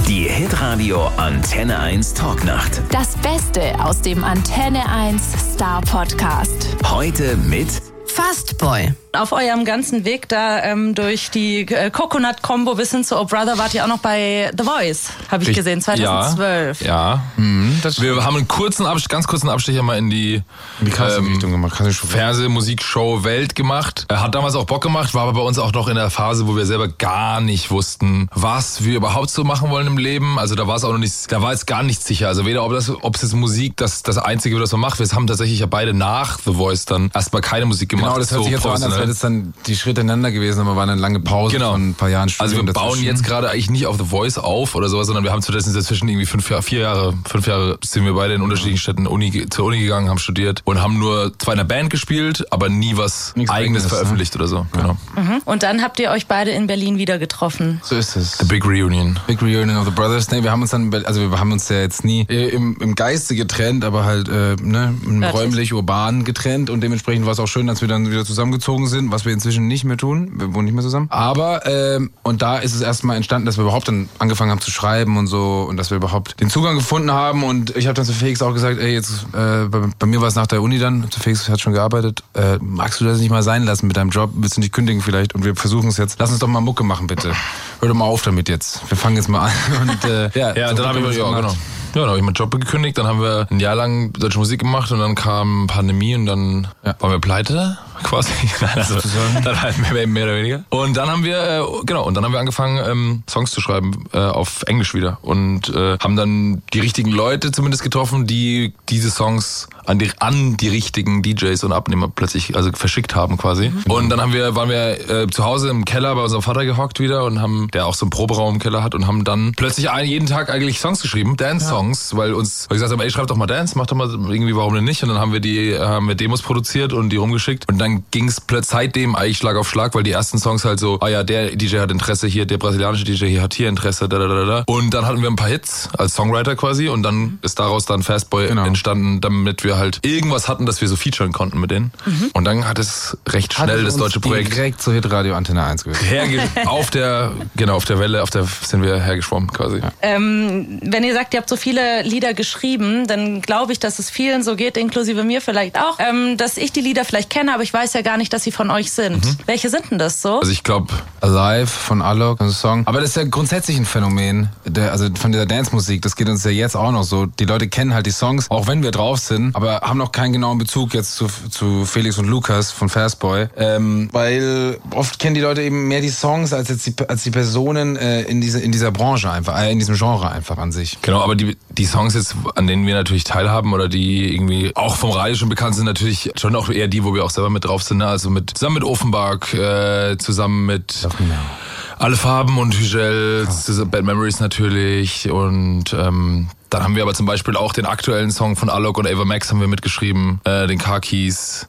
Die Hitradio Antenne 1 Talknacht. Das Beste aus dem Antenne 1 Star Podcast. Heute mit Fastboy. Auf eurem ganzen Weg da durch die Coconut-Combo bis hin zu Oh Brother wart ihr auch noch bei The Voice, habe ich gesehen, 2012. Ja. Wir haben einen ganz kurzen Abstecher mal in die Richtung gemacht. Fernseh-Musikshow-Welt gemacht. Hat damals auch Bock gemacht, war aber bei uns auch noch in der Phase, wo wir selber gar nicht wussten, was wir überhaupt so machen wollen im Leben. Also da war es auch noch nicht, da war jetzt gar nichts sicher. Also weder ob es jetzt Musik, das Einzige, was man macht. Wir haben tatsächlich ja beide nach The Voice dann erstmal keine Musik gemacht. Genau, das hört sich jetzt so an, als wäre das dann die Schritte ineinander gewesen, aber war eine lange Pause von ein paar Jahren Studium. Also wir bauen jetzt gerade eigentlich nicht auf The Voice auf oder sowas, sondern wir haben stattdessen dazwischen irgendwie 5 Jahre sind wir beide in unterschiedlichen Städten zur Uni gegangen, haben studiert und haben nur zwar in einer Band gespielt, aber nie was Eigenes veröffentlicht oder so. Genau. Und dann habt ihr euch beide in Berlin wieder getroffen. So ist es. The Big Reunion. Big Reunion of the Brothers. Nee, wir haben uns ja jetzt nie im Geiste getrennt, aber halt räumlich, urban getrennt und dementsprechend war es auch schön, als wir dann wieder zusammengezogen sind, was wir inzwischen nicht mehr tun. Wir wohnen nicht mehr zusammen. Aber, und da ist es erstmal entstanden, dass wir überhaupt dann angefangen haben zu schreiben und so und dass wir überhaupt den Zugang gefunden haben und ich habe dann zu Felix auch gesagt, jetzt, bei mir war es nach der Uni dann, zu Felix hat schon gearbeitet, magst du das nicht mal sein lassen mit deinem Job, willst du nicht kündigen vielleicht und wir versuchen es jetzt, lass uns doch mal Mucke machen bitte. Hör doch mal auf damit jetzt, wir fangen jetzt mal an und dann haben wir genau. Ja, dann habe ich meinen Job gekündigt, dann haben wir ein Jahr lang deutsche Musik gemacht und dann kam Pandemie und dann waren wir pleite, quasi. Dann halt mehr oder weniger. Und dann haben wir, angefangen, Songs zu schreiben, auf Englisch wieder. Und haben dann die richtigen Leute zumindest getroffen, die diese Songs an die richtigen DJs und Abnehmer plötzlich verschickt haben quasi. Und dann waren wir zu Hause im Keller bei unserem Vater gehockt wieder und der auch so einen Proberaum im Keller hat und haben dann plötzlich jeden Tag eigentlich Songs geschrieben, Dance-Songs, weil wir gesagt haben, schreib doch mal Dance, mach doch mal irgendwie, warum denn nicht? Und dann haben wir Demos produziert und die rumgeschickt und dann ging es seitdem eigentlich Schlag auf Schlag, weil die ersten Songs halt so, der DJ hat Interesse hier, der brasilianische DJ hier hat hier Interesse, Und dann hatten wir ein paar Hits als Songwriter quasi und dann ist daraus dann Fastboy entstanden, damit wir halt irgendwas hatten, dass wir so featuren konnten mit denen. Und dann hat es recht schnell das deutsche Projekt direkt zur Hitradio Antenne 1 gewesen. auf der Welle, sind wir hergeschwommen quasi. Ja. Wenn ihr sagt, ihr habt so viele Lieder geschrieben, dann glaube ich, dass es vielen so geht, inklusive mir vielleicht auch, dass ich die Lieder vielleicht kenne, aber ich weiß ja gar nicht, dass sie von euch sind. Welche sind denn das so? Also ich glaube Alive von Alok, ein Song. Aber das ist ja grundsätzlich ein Phänomen, von dieser Dance-Musik. Das geht uns ja jetzt auch noch so. Die Leute kennen halt die Songs, auch wenn wir drauf sind, aber haben noch keinen genauen Bezug jetzt zu Felix und Lukas von Fastboy. Weil oft kennen die Leute eben mehr die Songs als die Personen in dieser Branche einfach, in diesem Genre einfach an sich. Genau, aber die Songs jetzt, an denen wir natürlich teilhaben oder die irgendwie auch vom Radio schon bekannt sind, natürlich schon auch eher die, wo wir auch selber mit drauf sind. Ne? Also zusammen mit Offenbach, zusammen mit Alle Farben und Hügel, Bad Memories natürlich und dann haben wir aber zum Beispiel auch den aktuellen Song von Alok und Ava Max haben wir mitgeschrieben, den Car Keys.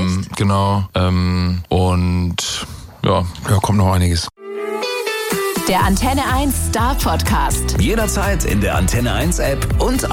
Genau. Und kommt noch einiges. Der Antenne 1 Star Podcast. jederzeit in der Antenne 1 App und